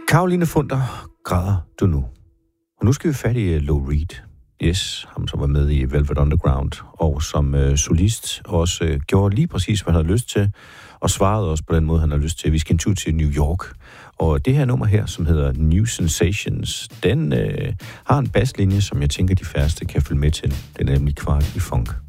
Caroline Funder, græder du nu? Og nu skal vi fat i Lou Reed. Yes, ham som var med i Velvet Underground, og som solist også gjorde lige præcis, hvad han havde lyst til, og svarede også på den måde, han har lyst til. Vi skal en tur til New York, og det her nummer her, som hedder New Sensations, den har en basslinje, som jeg tænker, de færreste kan følge med til. Den er nemlig kvart i funk.